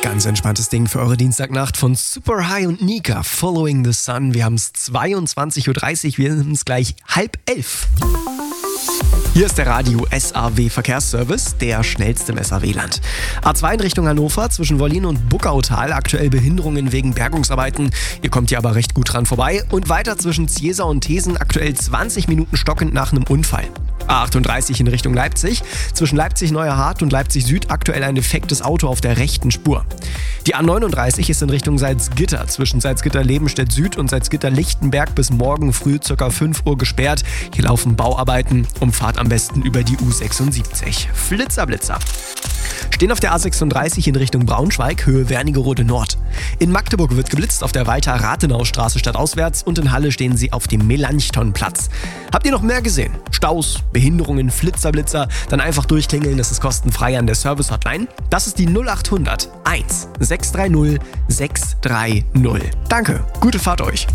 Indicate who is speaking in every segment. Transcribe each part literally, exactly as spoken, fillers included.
Speaker 1: Ganz entspanntes Ding für eure Dienstagnacht von Super High und Nika, Following the Sun. Wir haben es zweiundzwanzig Uhr dreißig, wir sind es gleich halb elf. Hier ist der Radio S A W Verkehrsservice, der schnellste im S A W-Land. A zwei in Richtung Hannover zwischen Wollin und Buckautal, aktuell Behinderungen wegen Bergungsarbeiten. Ihr kommt hier aber recht gut dran vorbei. Und weiter zwischen Ziesa und Thesen, aktuell zwanzig Minuten stockend nach einem Unfall. A achtunddreißig in Richtung Leipzig. Zwischen Leipzig-Neuerhardt und Leipzig-Süd aktuell ein defektes Auto auf der rechten Spur. Die A neununddreißig ist in Richtung Salzgitter. Zwischen Salzgitter-Lebenstedt-Süd und Salzgitter-Lichtenberg bis morgen früh ca. fünf Uhr gesperrt. Hier laufen Bauarbeiten. Umfahrt am besten über die U sechsundsiebzig. Flitzer, Blitzer. Stehen auf der A sechsunddreißig in Richtung Braunschweig, Höhe Wernigerode Nord. In Magdeburg wird geblitzt auf der Walter-Rathenau-Straße stadtauswärts und in Halle stehen sie auf dem Melanchthonplatz. Habt ihr noch mehr gesehen? Staus, Behinderungen, Flitzer, Blitzer? Dann einfach durchklingeln, das ist kostenfrei an der Service-Hotline. Das ist die null acht hundert eins sechs drei null sechs drei null. Danke, gute Fahrt euch.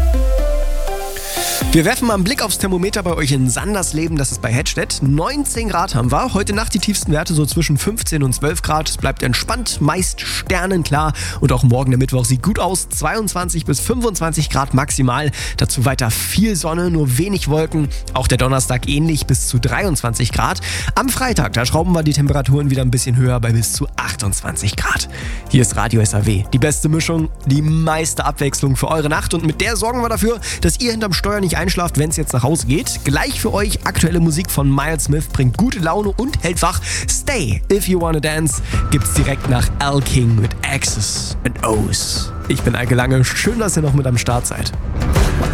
Speaker 1: Wir werfen mal einen Blick aufs Thermometer bei euch in Sandersleben, das ist bei Hedstedt. neunzehn Grad haben wir. Heute Nacht die tiefsten Werte so zwischen fünfzehn und zwölf Grad. Es bleibt entspannt, meist sternenklar. Und auch morgen der Mittwoch sieht gut aus. zweiundzwanzig bis fünfundzwanzig Grad maximal. Dazu weiter viel Sonne, nur wenig Wolken. Auch der Donnerstag ähnlich bis zu dreiundzwanzig Grad. Am Freitag, da schrauben wir die Temperaturen wieder ein bisschen höher bei bis zu achtundzwanzig Grad. Hier ist Radio S A W. Die beste Mischung, die meiste Abwechslung für eure Nacht. Und mit der sorgen wir dafür, dass ihr hinterm Steuer nicht einschlaft, wenn es jetzt nach Hause geht. Gleich für euch aktuelle Musik von Miles Smith, bringt gute Laune und hält wach. Stay If You Wanna Dance gibt's direkt nach Al King mit X's and O's. Ich bin Eike Lange, schön, dass ihr noch mit am Start seid.